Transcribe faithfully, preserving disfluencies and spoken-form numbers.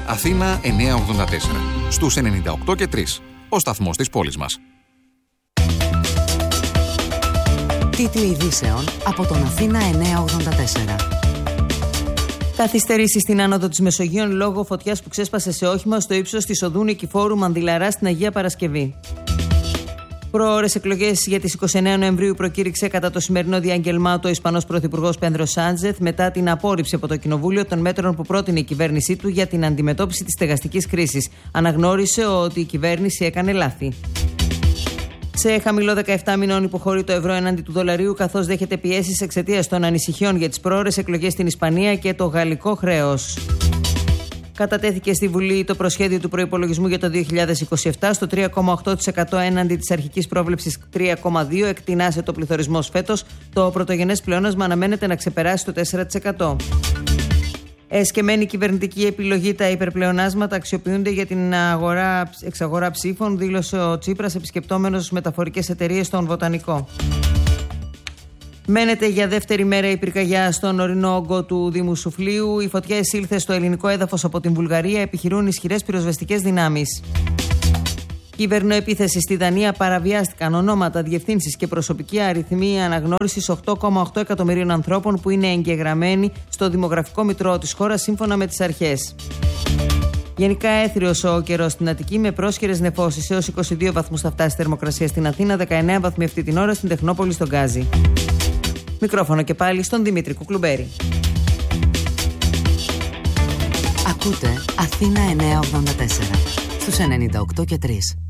Αθήνα εννιακόσια ογδόντα τέσσερα. Στους ενενήντα οκτώ και τρία. Ο σταθμός της πόλης μας. Τίτλοι ειδήσεων από τον Αθήνα εννιακόσια ογδόντα τέσσερα. Καθυστερήσεις στην άνοδο της Μεσογείων λόγω φωτιάς που ξέσπασε σε όχημα στο ύψος της οδού Νικηφόρου Μανδυλαρά στην Αγία Παρασκευή. Προώρες εκλογές για τις είκοσι εννέα Νοεμβρίου προκήρυξε κατά το σημερινό διάγγελμά του ο Ισπανός Πρωθυπουργός Πέντρο Σάντσεθ μετά την απόρριψη από το Κοινοβούλιο των μέτρων που πρότεινε η κυβέρνησή του για την αντιμετώπιση της στεγαστικής κρίσης. Αναγνώρισε ότι η κυβέρνηση έκανε λάθη. Σε χαμηλό δεκαεπτά μηνών υποχωρεί το ευρώ έναντι του δολαρίου, καθώς δέχεται πιέσεις εξαιτίας των ανησυχιών για τις προώρες εκλογές στην Ισπανία και το γαλλικό χρέος. Κατατέθηκε στη Βουλή το προσχέδιο του προϋπολογισμού για το δύο χιλιάδες είκοσι επτά στο τρία κόμμα οκτώ τοις εκατό έναντι της αρχικής πρόβλεψης τρία κόμμα δύο τοις εκατό. Εκτινάσε ο πληθωρισμός φέτος. Το πρωτογενές πλεόνασμα αναμένεται να ξεπεράσει το τέσσερα τοις εκατό. Εσκεμμένη κυβερνητική επιλογή, τα υπερπλεονάσματα αξιοποιούνται για την αγορά, εξαγορά ψήφων, δήλωσε ο Τσίπρας επισκεπτόμενος μεταφορικές εταιρείες στον Βοτανικό. Μένεται για δεύτερη μέρα η πυρκαγιά στον ορεινό όγκο του Δήμου Σουφλίου. Η φωτιά εισήλθε στο ελληνικό έδαφος από την Βουλγαρία. Επιχειρούν ισχυρές πυροσβεστικές δυνάμεις. Κυβερνοεπίθεση στη Δανία, παραβιάστηκαν ονόματα, διευθύνσεις και προσωπική αριθμοί αναγνώρισης οκτώ κόμμα οκτώ εκατομμυρίων ανθρώπων που είναι εγγεγραμμένοι στο δημογραφικό μητρό της χώρας σύμφωνα με τις αρχές. Γενικά έθριος ο καιρός στην Αττική με πρόσχερες νεφώσεις. Έως είκοσι δύο βαθμούς θα φτάσει η θερμοκρασία στην Αθήνα, δεκαεννέα βαθμοί αυτή την ώρα στην Τεχνόπολη στον Γκάζι. Μικρόφωνο και πάλι στον Δημήτρη Κουκλουμπέρη. Ακούτε Αθήνα εννιακόσια ογδόντα τέσσερα στους ενενήντα οκτώ και τρία.